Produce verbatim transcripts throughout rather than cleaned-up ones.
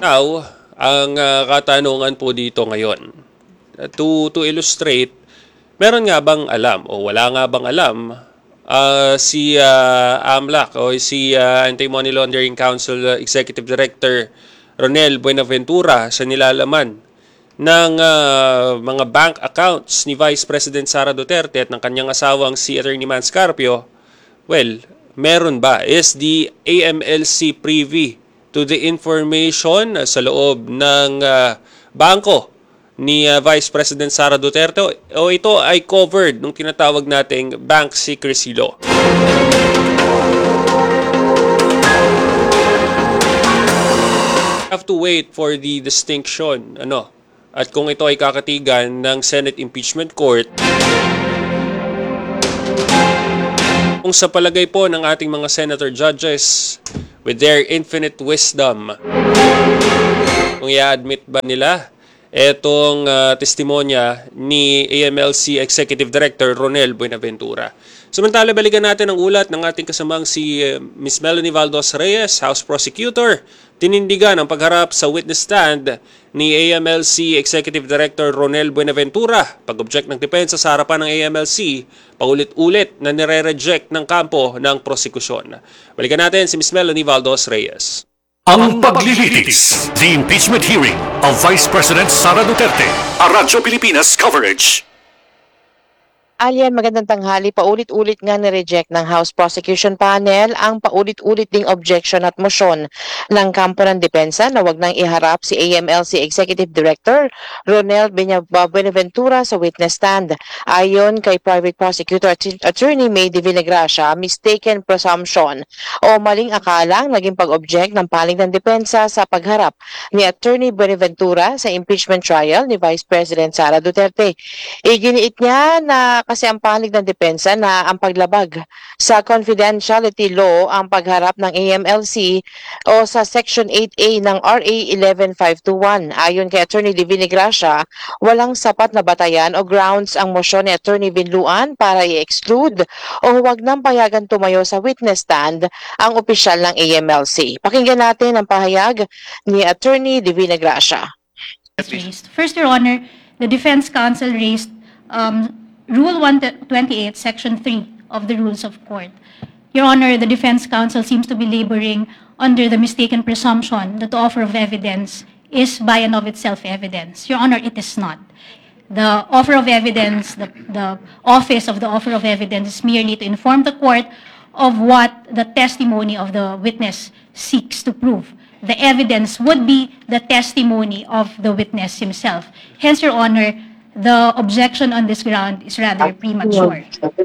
Now, ang uh, katanungan po dito ngayon, uh, to, to illustrate, meron nga bang alam o wala nga bang alam uh, si uh, AMLAC o si uh, Anti-Money Laundering Council uh, Executive Director Ronel Buenaventura sa nilalaman ng uh, mga bank accounts ni Vice President Sara Duterte at ng kanyang asawang si Attorney Mans Carpio? Well, meron ba? Is the A M L C privy to the information sa loob ng uh, bangko ni uh, Vice President Sara Duterte o ito ay covered nung tinatawag nating Bank Secrecy Law? Have to wait for the distinction, ano, at kung ito ay kakatigan ng Senate Impeachment Court. Kung sa palagay po ng ating mga senator judges with their infinite wisdom, kung i-admit ba nila etong uh, testimonya ni A M L C Executive Director Ronel Buenaventura. Samantala, balikan natin ang ulat ng ating kasamang si uh, Miz Melanie Valdos Reyes, House Prosecutor. Tinindigan ang pagharap sa witness stand ni A M L C Executive Director Ronel Buenaventura. Pag-object ng depensa sa harapan ng A M L C, paulit-ulit na nire-reject ng kampo ng prosekusyon. Balikan natin si Miz Melanie Valdos Reyes. Ang paglilitis, the impeachment hearing of Vice President Sara Duterte, a Radyo Pilipinas coverage. Alian, magandang tanghali. Paulit-ulit nga ni-reject ng House Prosecution Panel ang paulit-ulit ding objection at motion ng kampo ng depensa na wag nang iharap si A M L C Executive Director Ronel Buenaventura sa witness stand. Ayon kay Private Prosecutor Attorney May de Villagracia, mistaken presumption o maling akalang naging pag-object ng panig ng depensa sa pagharap ni Attorney Buenaventura sa impeachment trial ni Vice President Sara Duterte. Iginiit niya na kasi ang panig ng depensa na ang paglabag sa confidentiality law ang pagharap ng A M L C o sa Section eight A ng R A eleven five twenty-one. Ayon kay Attorney Divine Gracia, walang sapat na batayan o grounds ang motion ni Attorney Binluan para i-exclude o huwag nang payagan tumayo sa witness stand ang opisyal ng A M L C. Pakinggan natin ang pahayag ni Attorney Divine Gracia. First, Your Honor, the Defense Counsel raised um, Rule one twenty-eight, Section three of the Rules of Court. Your Honor, the Defense Counsel seems to be laboring under the mistaken presumption that the offer of evidence is by and of itself evidence. Your Honor, it is not. The offer of evidence, the, the office of the offer of evidence is merely to inform the court of what the testimony of the witness seeks to prove. The evidence would be the testimony of the witness himself. Hence, Your Honor, the objection on this ground is rather premature.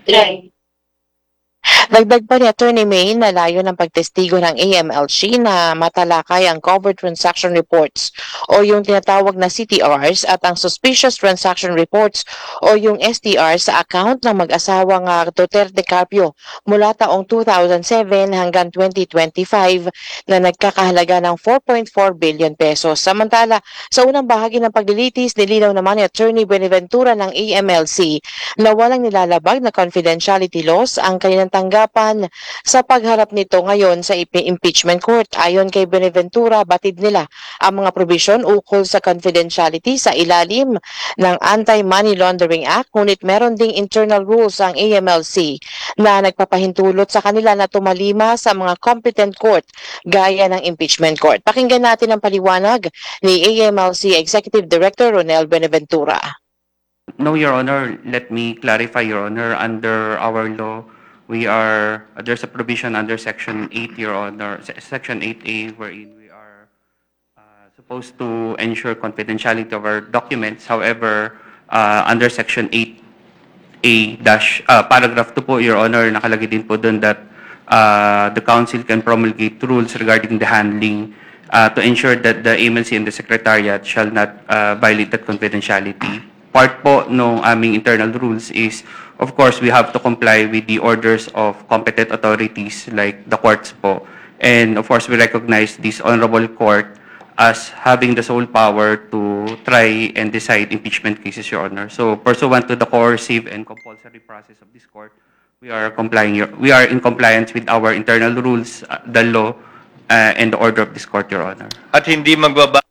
Dagdag pa ni Attorney May na layo ng pagtestigo ng A M L C na matalakay ang covered transaction reports o yung tinatawag na C T Rs at ang suspicious transaction reports o yung S T R sa account ng mag-asawang uh, Duterte Carpio mula taong two thousand seven hanggang twenty twenty-five na nagkakahalaga ng four point four billion pesos. Samantala, sa unang bahagi ng paglilitis, nilinaw naman ni Attorney Buenaventura ng A M L C na walang nilalabag na confidentiality laws ang kanilang tanggapan sa pagharap nito ngayon sa impeachment court. Ayon kay Buenaventura, batid nila ang mga provision ukol sa confidentiality sa ilalim ng Anti-Money Laundering Act, ngunit meron ding internal rules ang A M L C na nagpapahintulot sa kanila na tumalima sa mga competent court gaya ng impeachment court. Pakinggan natin ang paliwanag ni A M L C Executive Director Ronel Buenaventura. No, Your Honor, let me clarify, Your Honor, under our law, we are, uh, there's a provision under Section eight, Your Honor, Section eight A, wherein we are uh, supposed to ensure confidentiality of our documents. However, uh, under Section eight A dash, uh, paragraph two po, Your Honor, nakalagay din po doon that uh, the Council can promulgate rules regarding the handling uh, to ensure that the A M L C and the Secretariat shall not uh, violate that confidentiality. Part po ng aming internal rules is, of course, we have to comply with the orders of competent authorities like the courts po. And of course, we recognize this honorable court as having the sole power to try and decide impeachment cases, Your Honor. So pursuant to the coercive and compulsory process of this court, we are complying. We are in compliance with our internal rules, uh, the law, uh, and the order of this court, Your Honor. At hindi magbaba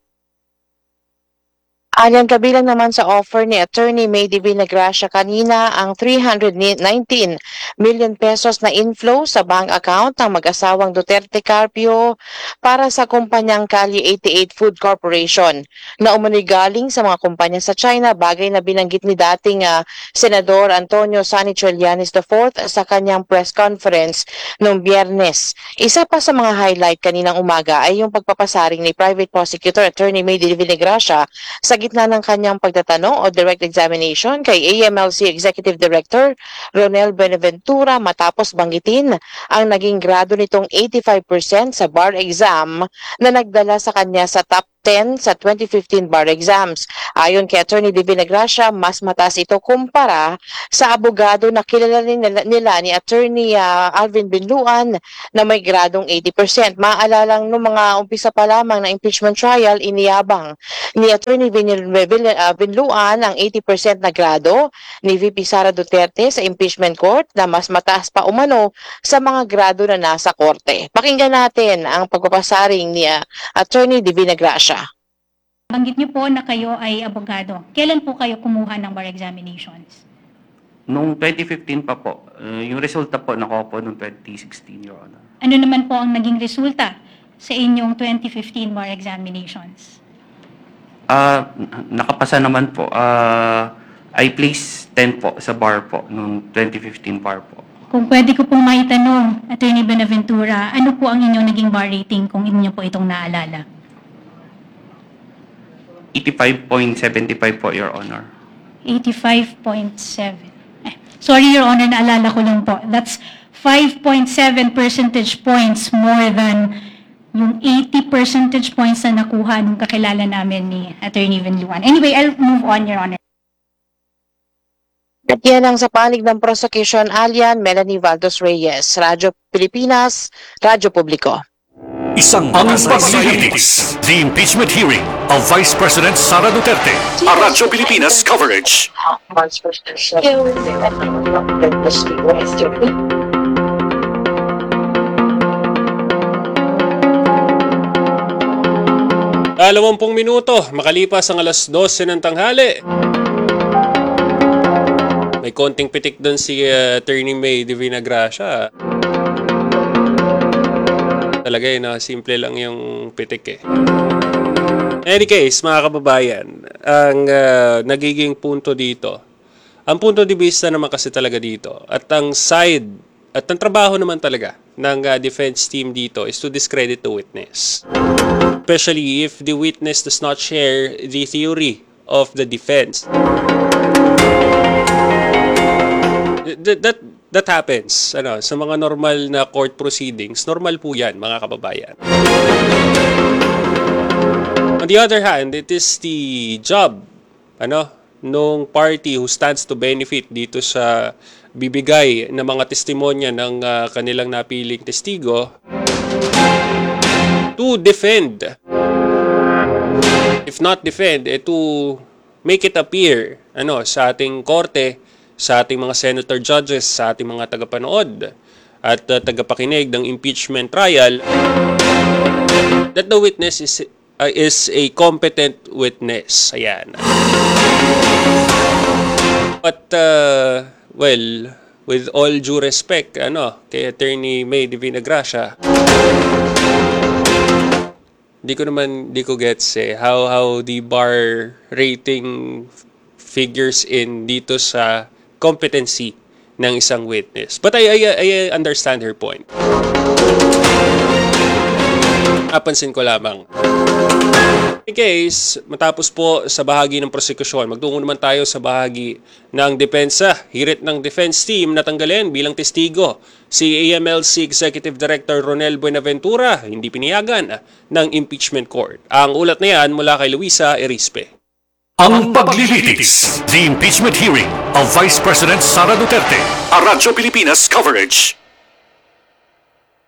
Alyan, kabilang naman sa offer ni Attorney May D. Vinagracia kanina ang three hundred nineteen million pesos na inflow sa bank account ng mag-asawang Duterte Carpio para sa kumpanyang Calle eighty-eight Food Corporation na umano'y galing sa mga kumpanya sa China, bagay na binanggit ni dating uh, Senador Antonio Sani Trillanes the fourth sa kanyang press conference noong Biyernes. Isa pa sa mga highlight kaninang umaga ay yung pagpapasaring ni Private Prosecutor Attorney May D. Vinagracia sa gitna ng kanyang pagtatanong o direct examination kay A M L C Executive Director Ronel Buenaventura matapos banggitin ang naging grado nitong eighty-five percent sa bar exam na nagdala sa kanya sa top ten sa twenty fifteen bar exams. Ayon kay Attorney De Vinagracia, mas mataas ito kumpara sa abogado na kilala nila, nila ni Attorney uh, Alvin Binluan na may gradong eighty percent. Maalalang noong mga umpisa pa lamang na impeachment trial, iniyabang ni Attorney Bin- Bin- uh, Binluan ang eighty percent na grado ni V P Sara Duterte sa impeachment court na mas mataas pa umano sa mga grado na nasa korte. Pakinggan natin ang pagpapasaring ni uh, Attorney De Vinagracia. Banggit niyo po na kayo ay abogado. Kailan po kayo kumuha ng bar examinations? Noong twenty fifteen pa po, uh, yung resulta po nakuha po noong twenty sixteen, Your Honor. Ano naman po ang naging resulta sa inyong twenty fifteen bar examinations? Ah, nakapasa naman po. Ah, I placed ten po sa bar po noong twenty fifteen bar po. Kung pwede ko pong maitanong, Attorney Benaventura, ano po ang inyong naging bar rating kung inyo po itong naalala? eighty-five point seven five po, Your Honor. eighty-five point seven. Eh, sorry, Your Honor, naalala ko lang po. That's five point seven percentage points more than yung eighty percentage points na nakuha nung kakilala namin ni Attorney Binluan. Anyway, I'll move on, Your Honor. At yan ang sa panig ng prosecution, Alyan, Melanie Valdos Reyes, Radyo Pilipinas, Radyo Publiko. Isang ang paglilitis. The impeachment hearing of Vice President Sara Duterte. A Radyo Pilipinas coverage. Dalawampung minuto, makalipas ang alas dose ng tanghali. May konting pitik doon si uh, Attorney May De Vinagracia. Talaga eh, no? Simple lang yung pitik eh. In any case, mga kababayan, ang uh, nagiging punto dito, ang punto de vista naman kasi talaga dito, at ang side, at ang trabaho naman talaga ng uh, defense team dito is to discredit the witness. Especially if the witness does not share the theory of the defense. That, that, that happens ano, sa mga normal na court proceedings. Normal po yan, mga kababayan. On the other hand, it is the job ano, nung party who stands to benefit dito sa bibigay ng mga testimonya ng uh, kanilang napiling testigo to defend, if not defend, eh, to make it appear ano, sa ating korte, sa ating mga senator judges, sa ating mga tagapanood at uh, tagapakinig ng impeachment trial, that the witness is, uh, is a competent witness. Ayan. But, uh, well, with all due respect, ano, kay Attorney May De Vinagracia, di ko naman, di ko gets eh, how, how the bar rating figures in dito sa competency ng isang witness. But I, I, I understand her point. Napansin ko lamang. In case, matapos po sa bahagi ng prosekusyon, magtungo naman tayo sa bahagi ng depensa. Hirit ng defense team na tanggalin bilang testigo si A M L C Executive Director Ronel Buenaventura, hindi pinayagan ng impeachment court. Ang ulat na yan mula kay Luisa Erispe. Ang paglilitis. The impeachment hearing of Vice President Sara Duterte. A Radyo Pilipinas coverage.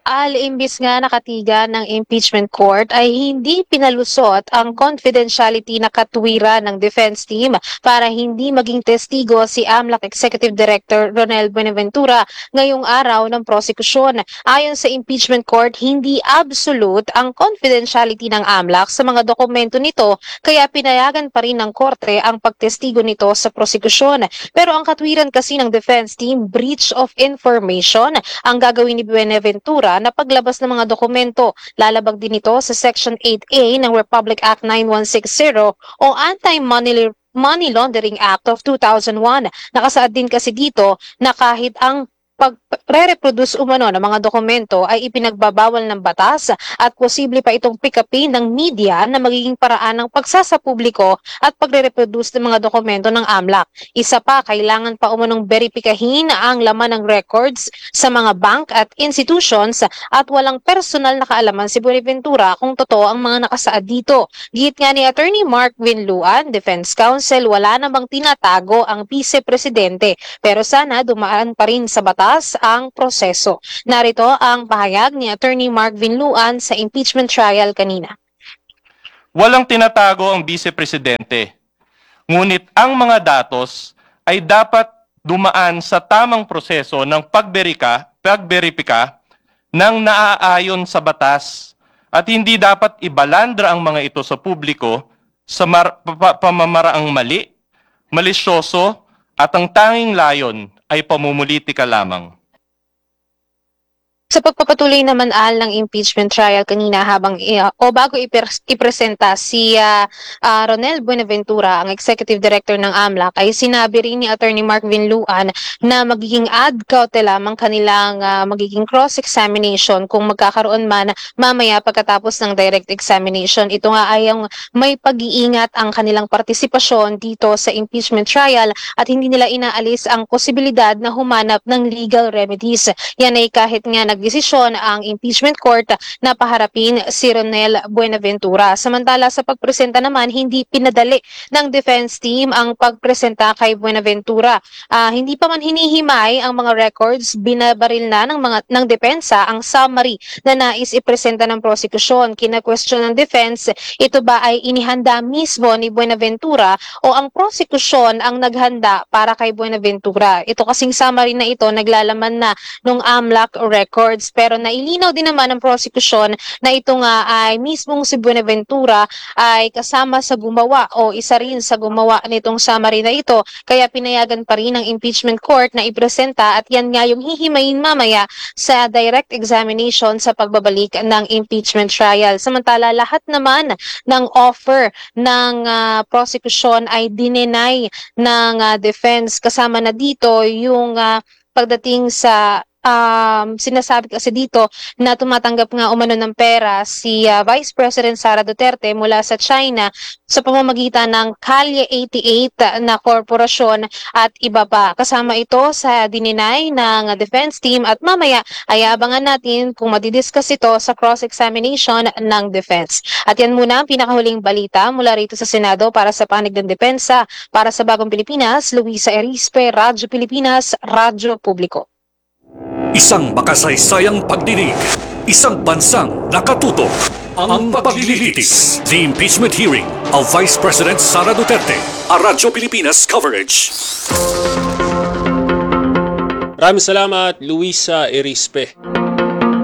Al, imbis nga nakatigan ng impeachment court ay hindi pinalusot ang confidentiality na katwiran ng defense team para hindi maging testigo si AMLAC Executive Director Ronel Buenaventura ngayong araw ng prosekusyon. Ayon sa impeachment court, hindi absolute ang confidentiality ng AMLAC sa mga dokumento nito kaya pinayagan pa rin ng korte ang pagtestigo nito sa prosekusyon. Pero ang katwiran kasi ng defense team, breach of information ang gagawin ni Buenaventura na paglabas ng mga dokumento. Lalabag din ito sa Section eight A ng Republic Act nine one six zero o Anti-Money Money Laundering Act of two thousand one. Nakasaad din kasi dito na kahit ang pag-re-reproduce umano ng mga dokumento ay ipinagbabawal ng batas at posible pa itong pick-upin ng media na magiging paraan ng pagsasapubliko at pagre-reproduce ng mga dokumento ng AMLAC. Isa pa, kailangan pa umanong beripikahin ang laman ng records sa mga bank at institutions at walang personal na kaalaman si Buenaventura kung totoo ang mga nakasaad dito. Git nga ni Attorney Mark Vinluan, Defense Counsel, wala namang tinatago ang Vice Presidente pero sana dumaan pa rin sa batas ang proseso. Narito ang pahayag ni Attorney Mark Vinluan sa impeachment trial kanina. Walang tinatago ang Vice Presidente. Ngunit ang mga datos ay dapat dumaan sa tamang proseso ng pagberika, pagberipika ng naaayon sa batas at hindi dapat ibalandra ang mga ito sa publiko sa mar- pa- pamamaraang mali, malisyoso at ang tanging layon ay pamumulitika lamang. Sa pagpapatuloy naman al ng impeachment trial kanina habang uh, o bago ipres- ipresenta si uh, uh, Ronel Buenaventura, ang Executive Director ng AMLAC, ay sinabi rin ni Attorney Mark Vinluan na magiging ad cautelam ang kanilang uh, magiging cross-examination kung magkakaroon man mamaya pagkatapos ng direct examination. Ito nga ay ang may pag-iingat ang kanilang partisipasyon dito sa impeachment trial at hindi nila inaalis ang posibilidad na humanap ng legal remedies. Yan ay kahit nga nag desisyon ang impeachment court na paharapin si Ronel Buenaventura. Samantala sa pagpresenta naman, hindi pinadali ng defense team ang pagpresenta kay Buenaventura. Uh, hindi pa man hinihimay ang mga records, binabaril na ng mga ng depensa ang summary na nais ipresenta ng prosecution. Kina-question ng defense, ito ba ay inihanda mismo ni Buenaventura o ang prosecution ang naghanda para kay Buenaventura? Ito kasing summary na ito naglalaman na ng AMLAC record. Pero nailinaw din naman ng prosecution na ito nga ay mismong si Buenaventura ay kasama sa gumawa o isa rin sa gumawa nitong summary na ito. Kaya pinayagan pa rin ng impeachment court na ipresenta at yan nga yung hihimayin mamaya sa direct examination sa pagbabalik ng impeachment trial. Samantala lahat naman ng offer ng uh, prosecution ay dinenay ng uh, defense. Kasama na dito yung uh, pagdating sa Um, sinasabi kasi dito na tumatanggap nga umano ng pera si uh, Vice President Sara Duterte mula sa China sa pamamagitan ng Calle eighty-eight na korporasyon at iba pa. Kasama ito sa dininay ng defense team at mamaya ay abangan natin kung madidiscuss ito sa cross-examination ng defense. At yan muna ang pinakahuling balita mula rito sa Senado para sa panig ng depensa. Para sa Bagong Pilipinas, Luisa Erispe, Radyo Pilipinas, Radyo Publiko. Isang makasaysayang pagdinig, isang bansang nakatutok. Ang paglilitis, the impeachment hearing of Vice President Sara Duterte. A Radyo Pilipinas coverage. Maraming salamat, Luisa Erispe.